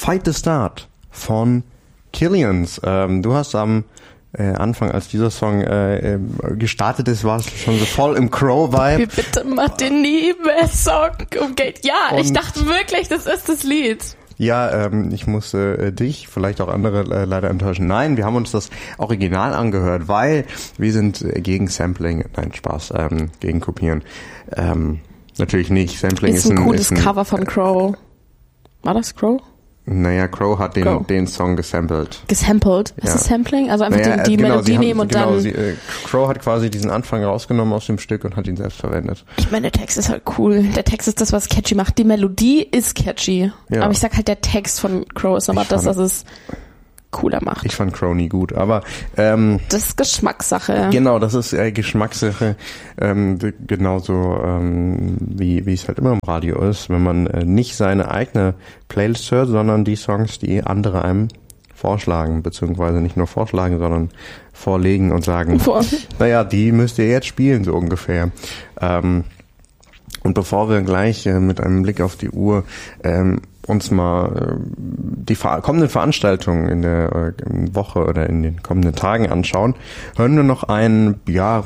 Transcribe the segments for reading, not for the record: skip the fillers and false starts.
Fight the Start von Killians. Du hast am Anfang, als dieser Song gestartet ist, warst du schon so voll im Crow-Vibe. Bitte mach den nie mehr Song umgeht. Ja, und ich dachte wirklich, das ist das Lied. Ja, ich musste dich, vielleicht auch andere leider enttäuschen. Nein, wir haben uns das Original angehört, weil wir sind gegen Sampling. Nein, Spaß, gegen Kopieren. Natürlich nicht. Sampling ist ein cooles Cover von Crow. War das Crow? Naja, Crow hat den Song gesampelt. Gesampelt? Was ist Sampling? Also einfach die Melodie nehmen und dann... Crow hat quasi diesen Anfang rausgenommen aus dem Stück und hat ihn selbst verwendet. Ich meine, der Text ist halt cool. Der Text ist das, was catchy macht. Die Melodie ist catchy. Ja. Aber ich sag halt, der Text von Crow ist nochmal das, was es cooler macht. Ich fand Crow nie gut, aber... das ist Geschmackssache. Genau, das ist Geschmackssache. Genauso wie es halt immer im Radio ist, wenn man nicht seine eigene Playlist hört, sondern die Songs, die andere einem vorschlagen, beziehungsweise nicht nur vorschlagen, sondern vorlegen und sagen, naja, die müsst ihr jetzt spielen, so ungefähr. Und bevor wir gleich mit einem Blick auf die Uhr uns mal die kommenden Veranstaltungen in der Woche oder in den kommenden Tagen anschauen, hören wir noch einen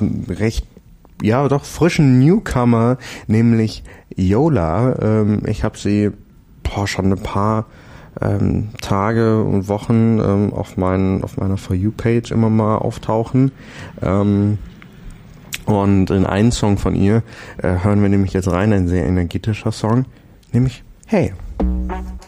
doch frischen Newcomer, nämlich Yola. Ich habe sie schon ein paar Tage und Wochen auf meiner For You-Page immer mal auftauchen. Und in einen Song von ihr hören wir nämlich jetzt rein, ein sehr energetischer Song, nämlich Hey.